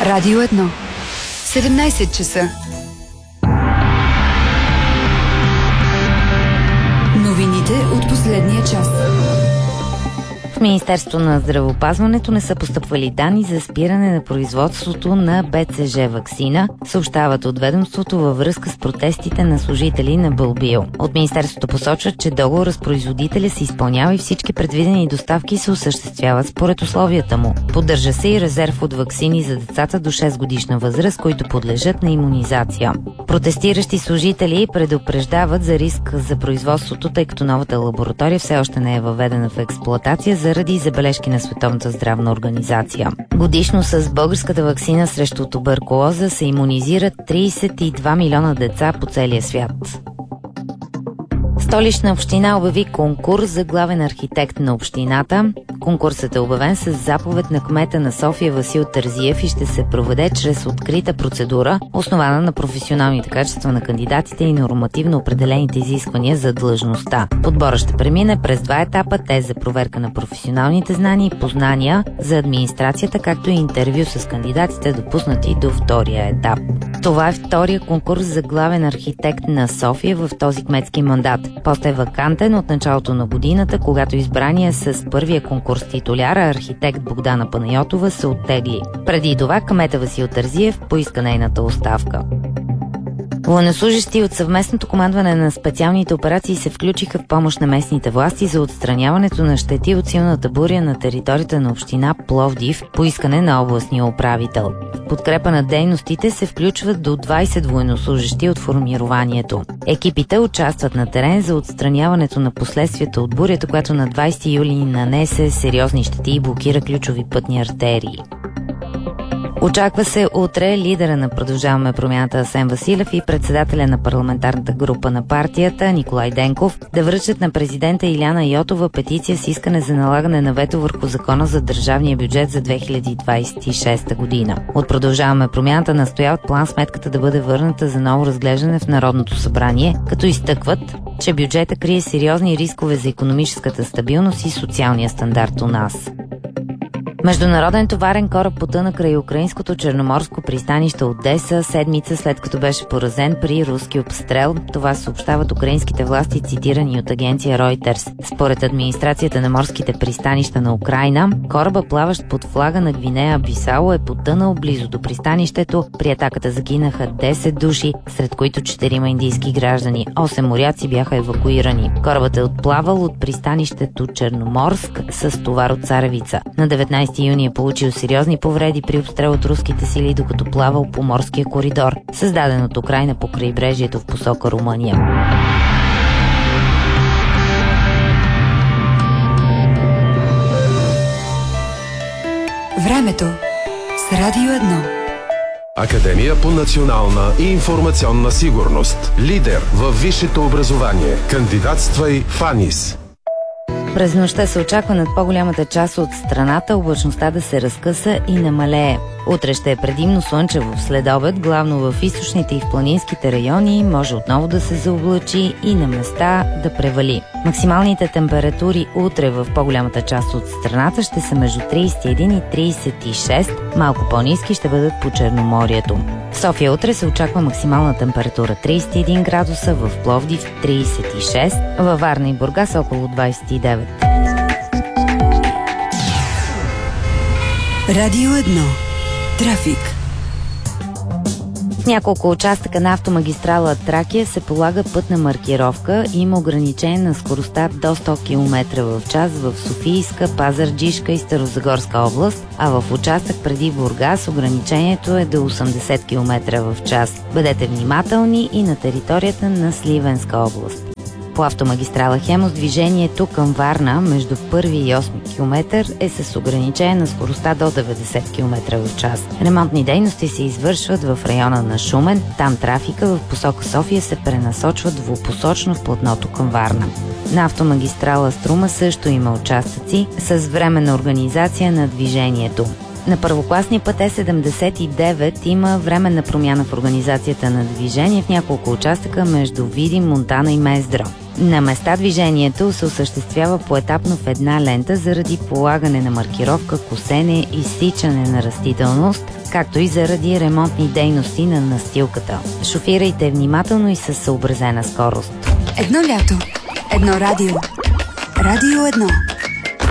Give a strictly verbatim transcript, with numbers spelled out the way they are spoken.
Радио едно. седемнайсет часа. Новините от последния час. В Министерството на здравеопазването не са постъпвали данни за спиране на производството на Б Ц Ж ваксина, съобщават от ведомството във връзка с протестите на служители на Бълбио. От Министерството посочват, че договор с производителя се изпълнява и всички предвидени доставки се осъществяват според условията му. Поддържа се и резерв от ваксини за децата до шест годишна възраст, които подлежат на имунизация. Протестиращи служители предупреждават за риск за производството, тъй като новата лаборатория все още не е въведена в експлоатация заради забележки на Световната здравна организация. Годишно с българската ваксина срещу туберкулоза се имунизират трийсет и два милиона деца по целия свят. Столична община обяви конкурс за главен архитект на общината. Конкурсът е обявен с заповед на кмета на София Васил Терзиев и ще се проведе чрез открита процедура, основана на професионалните качества на кандидатите и нормативно определените изисквания за длъжността. Подборът ще премине през два етапа, те за проверка на професионалните знания и познания за администрацията, както и интервю с кандидатите, допуснати до втория етап. Това е втория конкурс за главен архитект на София в този кметски мандат. Пост е вакантен от началото на годината, когато избрания с първия конкурс титуляра архитект Богдана Панайотова се оттегли. Преди това кмета Васил Терзиев поиска нейната оставка. Военнослужещи от съвместното командване на специалните операции се включиха в помощ на местните власти за отстраняването на щети от силната буря на територията на община Пловдив по искане на областния управител. В подкрепа на дейностите се включват до двайсет военнослужещи от формированието. Екипите участват на терен за отстраняването на последствията от бурята, която на двайсети юли нанесе сериозни щети и блокира ключови пътни артерии. Очаква се утре лидера на Продължаваме промяната Асен Василев и председателя на парламентарната група на партията Николай Денков да връчат на президента Илияна Йотова петиция с искане за налагане на вето върху закона за държавния бюджет за две хиляди двайсет и шеста година. От Продължаваме промяната настояват план сметката да бъде върната за ново разглеждане в Народното събрание, като изтъкват, че бюджета крие сериозни рискове за икономическата стабилност и социалния стандарт у нас. Международен товарен кораб потъна край украинското черноморско пристанище Одеса седмица след като беше поразен при руски обстрел. Това съобщават украинските власти, цитирани от агенция Reuters. Според администрацията на морските пристанища на Украйна, кораба, плаващ под флага на Гвинея Бисао, е потънал близо до пристанището. При атаката загинаха десет души, сред които четирима индийски граждани. осем моряци бяха евакуирани. Корабът е отплавал от пристанището Черноморск с товар от царевица. На деветнайсети юни е получил сериозни повреди при обстрел от руските сили, докато плавал по морския коридор, създаден от Украйна по крайбрежието в посока Румъния. Времето с Радио едно. Академия по национална и информационна сигурност. Лидер във висшето образование. Кандидатствай в АНИС. През нощта се очаква над по-голямата част от страната облачността да се разкъса и намалее. Утре ще е предимно слънчево в следобед, главно в източните и в планинските райони, може отново да се заоблачи и на места да превали. Максималните температури утре в по-голямата част от страната ще са между трийсет и един и трийсет и шест, малко по-ниски ще бъдат по Черноморието. В София утре се очаква максимална температура трийсет и един градуса, в Пловдив трийсет и шест, във Варна и Бургас около двайсет и девет. Радио едно. Трафик. В няколко участъка на автомагистрала Тракия се полага пътна маркировка и има ограничение на скоростта до сто километра в час в Софийска, Пазарджишка и Старозагорска област, а в участък преди Бургас ограничението е до осемдесет километра в час. Бъдете внимателни и на територията на Сливенска област. По автомагистрала Хемус движението към Варна между първи и осми километър е с ограничение на скоростта до деветдесет километра в час. Ремонтни дейности се извършват в района на Шумен. Там трафика в посока София се пренасочва двупосочно в платното към Варна. На автомагистрала Струма също има участъци с временна организация на движението. На първокласния път Е седемдесет и девет има временна промяна в организацията на движение в няколко участъка между Видин, Монтана и Мездра. На места движението се осъществява поетапно в една лента заради полагане на маркировка, косене и изсичане на растителност, както и заради ремонтни дейности на настилката. Шофирайте внимателно и със съобразена скорост. Едно лято, едно радио. Радио едно.